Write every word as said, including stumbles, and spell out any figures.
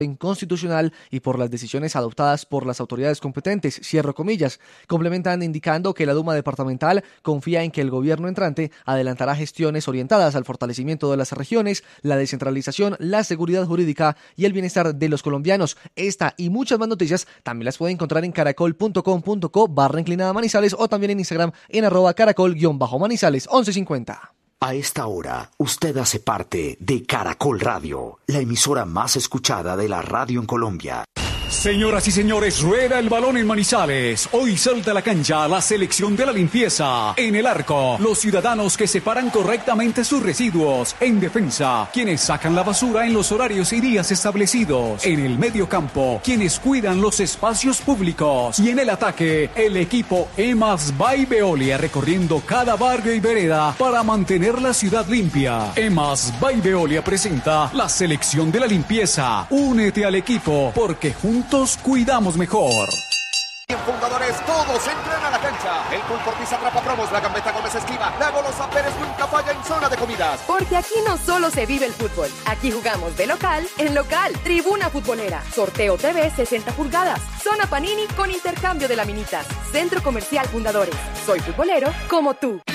inconstitucional y por las decisiones adoptadas por las autoridades competentes, cierro comillas. Complementan indicando que la Duma departamental confía en que el gobierno entrante adelantará gestiones orientadas al fortalecimiento de las regiones, la descentralización, la seguridad jurídica y el bienestar de los colombianos. Esta y muchas más noticias también las puede encontrar en caracol punto com punto co barra inclinada manizales o también en Instagram en arroba caracol guión bajo manizales once cincuenta. A esta hora, usted hace parte de Caracol Radio, la emisora más escuchada de la radio en Colombia. Señoras y señores, rueda el balón en Manizales. Hoy salta a la cancha la selección de la limpieza. En el arco, los ciudadanos que separan correctamente sus residuos. En defensa, quienes sacan la basura en los horarios y días establecidos. En el medio campo, quienes cuidan los espacios públicos. Y en el ataque, el equipo EMAS by Veolia recorriendo cada barrio y vereda para mantener la ciudad limpia. EMAS by Veolia presenta la selección de la limpieza. Únete al equipo porque juntos Juntos cuidamos mejor. En Fundadores todos entran a la cancha. El Pulportiz atrapa promos, la Gambeta Gómez esquiva, la Golosa Pérez nunca falla en zona de comidas. Porque aquí no solo se vive el fútbol, aquí jugamos de local en local. Tribuna Futbolera, Sorteo T V sesenta pulgadas, Zona Panini con intercambio de laminitas, Centro Comercial Fundadores. Soy futbolero como tú.